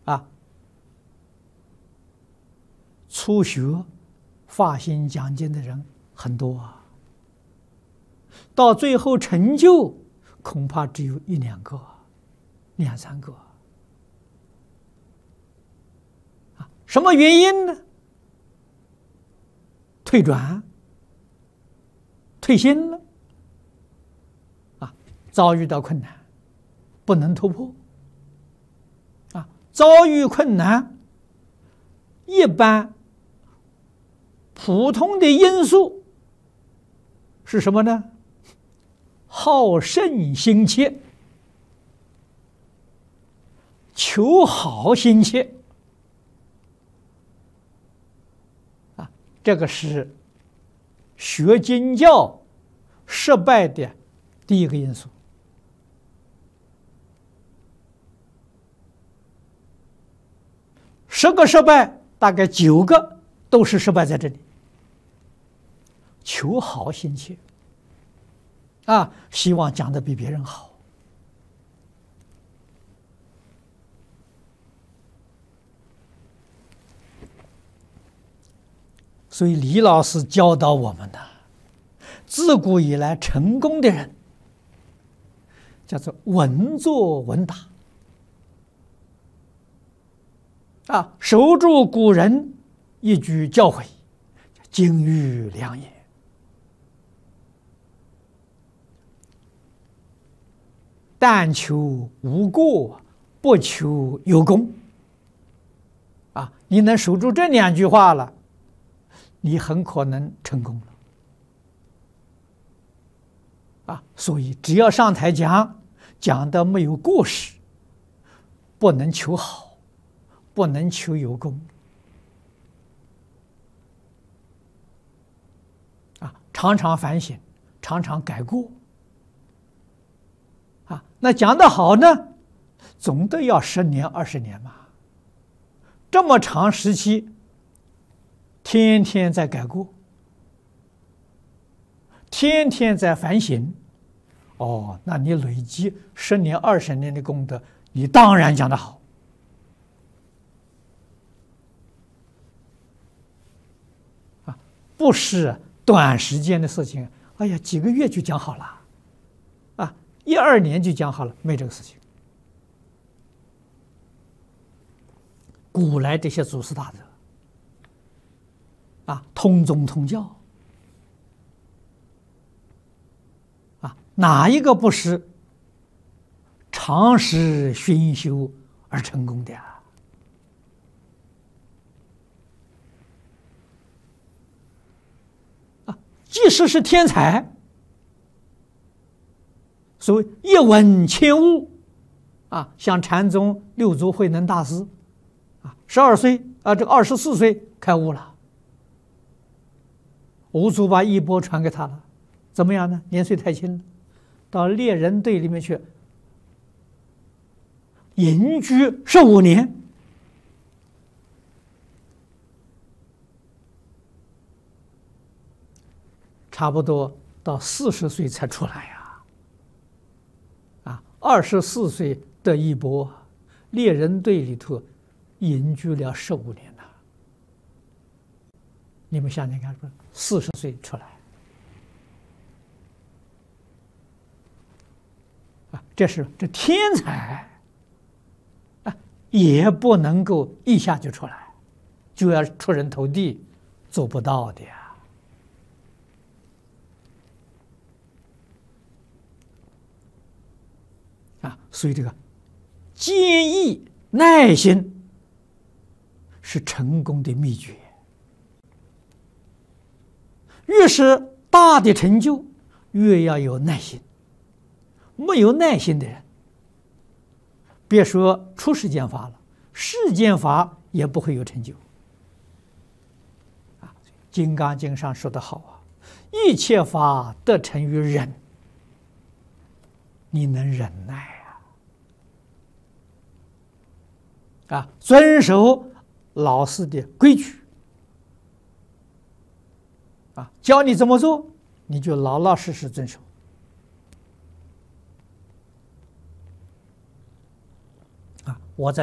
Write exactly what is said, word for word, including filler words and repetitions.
啊，初学发心讲经的人很多啊，到最后成就恐怕只有一两个、两三个啊。什么原因呢？退转、退心了啊，遭遇到困难，不能突破啊。遭遇困难，一般普通的因素是什么呢？好胜心切，求好心切啊，这个是学经教失败的第一个因素。十个失败，大概九个都是失败在这里。求好心切啊，希望讲得比别人好。所以李老师教导我们的，自古以来成功的人，叫做稳坐稳打啊，守住古人一句教诲，金玉良言。但求无过，不求有功。啊，你能守住这两句话了，你很可能成功了。啊，所以只要上台讲，讲的没有过失，不能求好，不能求有功。啊，常常反省，常常改过。啊，那讲得好呢，总得要十年二十年嘛，这么长时期，天天在改过，天天在反省，哦，那你累积十年二十年的功德，你当然讲得好。啊，不是短时间的事情，哎呀，几个月就讲好了。一二年就讲好了，没这个事情。古来这些祖师大德啊，通宗通教啊，哪一个不是长时熏修而成功的啊？啊，即使是天才。所谓一闻千悟啊，像禅宗六祖慧能大师啊，十二岁啊，这个二十四岁开悟了，五祖把衣钵传给他了，怎么样呢？年岁太轻了，到猎人队里面去隐居十五年，差不多到四十岁才出来呀。二十四岁的衣钵，猎人队里头隐居了十五年了。你们想想看，四十岁出来啊，这是这天才啊，也不能够一下就出来，就要出人头地，做不到的呀。啊，所以这个坚毅耐心是成功的秘诀。越是大的成就，越要有耐心。没有耐心的人，别说出世间法了，世间法也不会有成就。啊，《金刚经》上说得好啊，一切法得成于忍。你能忍耐啊，啊，遵守老师的规矩，啊，教你怎么做，你就老老实实遵守。啊，我在。